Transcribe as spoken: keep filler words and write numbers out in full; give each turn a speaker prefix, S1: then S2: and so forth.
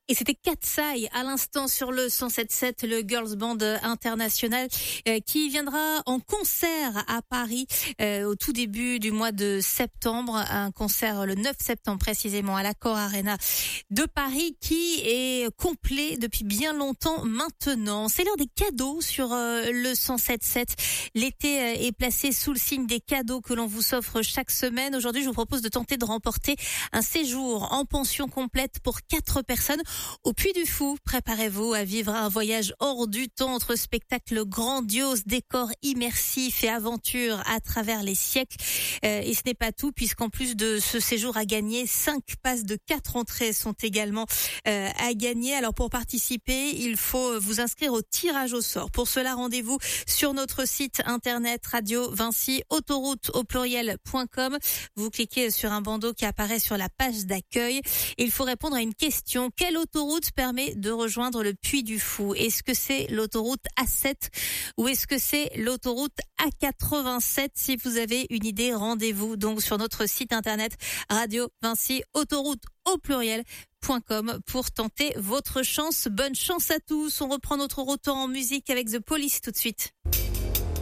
S1: Et c'était Katsai à l'instant sur le cent sept sept, le Girls Band international euh, qui viendra en concert à Paris euh, au tout début du mois de septembre. Un concert le neuf septembre précisément à l'Accor Arena de Paris qui est complet depuis bien longtemps maintenant. C'est l'heure des cadeaux sur euh, le cent sept sept. L'été euh, est placé sous le signe des cadeaux que l'on vous offre chaque semaine. Aujourd'hui, je vous propose de tenter de remporter un séjour en pension complète pour quatre personnes au Puy du Fou. Préparez-vous à vivre un voyage hors du temps entre spectacles grandioses, décors immersifs et aventures à travers les siècles. Euh, et ce n'est pas tout, puisqu'en plus de ce séjour à gagner, cinq passes de quatre entrées sont également euh, à gagner. Alors pour participer, il faut vous inscrire au tirage au sort. Pour cela, rendez-vous sur notre site internet radio vinci autoroute au pluriel point com. Vous cliquez sur un bandeau qui apparaît sur la page d'accueil. Il faut répondre à une question. Quelle autoroute permet de rejoindre le Puy du Fou? Est-ce que c'est l'autoroute A sept ou est-ce que c'est l'autoroute A quatre-vingt-sept? Si vous avez une idée, rendez-vous donc sur notre site internet radio vinci autoroute au pluriel point com pour tenter votre chance. Bonne chance à tous. On reprend notre retour en musique avec The Police tout de suite.